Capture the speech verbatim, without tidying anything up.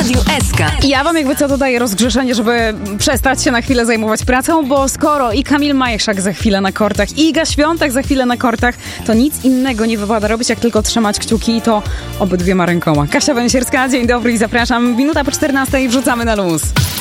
Radiu S K. Ja wam jakby co dodaję rozgrzeszenie, żeby przestać się na chwilę zajmować pracą, bo skoro i Kamil Majchrzak za chwilę na kortach, i Iga Świątek za chwilę na kortach, to nic innego nie wypada robić, jak tylko trzymać kciuki i to obydwiema rękoma. Kasia Węsierska, dzień dobry i zapraszam. Minuta po czternastej wrzucamy na luz.